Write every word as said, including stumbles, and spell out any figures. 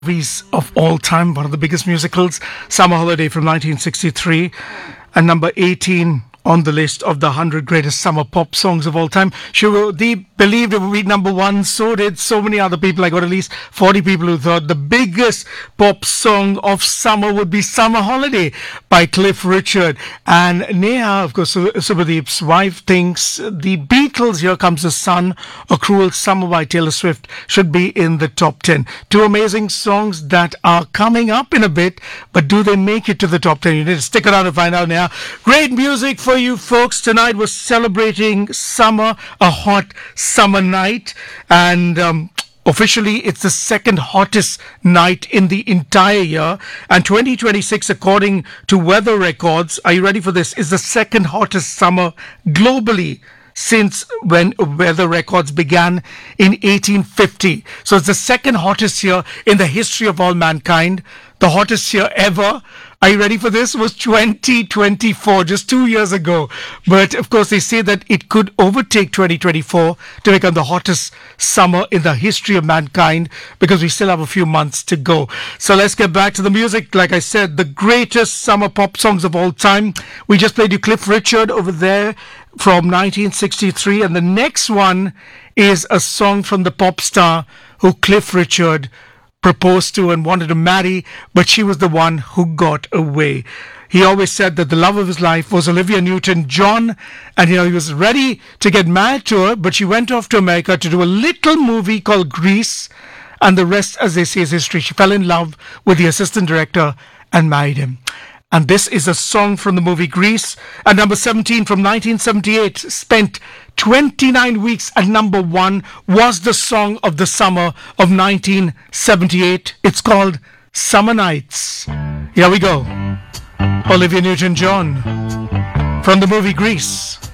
Movies of all time, one of the biggest musicals, Summer Holiday from nineteen sixty-three, and number eighteen on the list of the one hundred greatest summer pop songs of all time. Shubhadeep believed it would be number one, so did so many other people. I got at least forty people who thought the biggest pop song of summer would be Summer Holiday by Cliff Richard. And Neha, of course, Shubhadeep's wife, thinks the Beatles' Here Comes the Sun or Cruel Summer by Taylor Swift should be in the top ten. Two amazing songs that are coming up in a bit, but do they make it to the top ten? You need to stick around to find out now. Great music for you folks. Tonight we're celebrating summer, a hot summer night, and um, officially it's the second hottest night in the entire year, and twenty twenty-six, according to weather records, are you ready for this, is the second hottest summer globally since when weather records began in eighteen fifty. So it's the second hottest year in the history of all mankind. The hottest year ever, are you ready for this, was twenty twenty-four, just two years ago. But of course they say that it could overtake twenty twenty-four to become the hottest summer in the history of mankind, because we still have a few months to go. So let's get back to the music. Like I said, the greatest summer pop songs of all time. We just played you Cliff Richard over there from nineteen sixty-three, and the next one is a song from the pop star who Cliff Richard proposed to and wanted to marry, but she was the one who got away. He always said that the love of his life was Olivia Newton-John, and you know he was ready to get married to her, but she went off to America to do a little movie called Grease, and the rest, as they say, is history. She fell in love with the assistant director and married him. And this is a song from the movie Grease. At number seventeen from nineteen seventy-eight, spent twenty-nine weeks at number one, was the song of the summer of nineteen seventy-eight. It's called Summer Nights. Here we go. Olivia Newton-John from the movie Grease.